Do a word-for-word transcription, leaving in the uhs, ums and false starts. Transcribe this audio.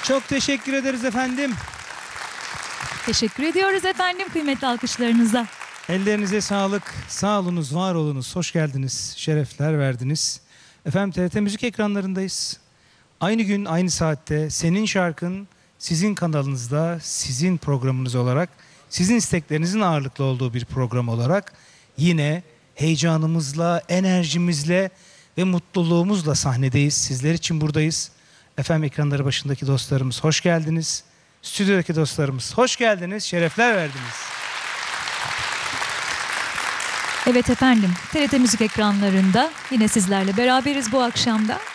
Çok teşekkür ederiz efendim. Teşekkür ediyoruz efendim kıymetli alkışlarınıza. Ellerinize sağlık. Sağ olunuz, var olunuz. Hoş geldiniz. Şerefler verdiniz. Efendim T R T Müzik ekranlarındayız. Aynı gün, aynı saatte senin şarkın sizin kanalınızda, sizin programınız olarak, sizin isteklerinizin ağırlıklı olduğu bir program olarak yine heyecanımızla, enerjimizle ve mutluluğumuzla sahnedeyiz. Sizler için buradayız. Efendim ekranları başındaki dostlarımız hoş geldiniz. Stüdyodaki dostlarımız hoş geldiniz. Şerefler verdiniz. Evet efendim, T R T Müzik ekranlarında yine sizlerle beraberiz bu akşamda.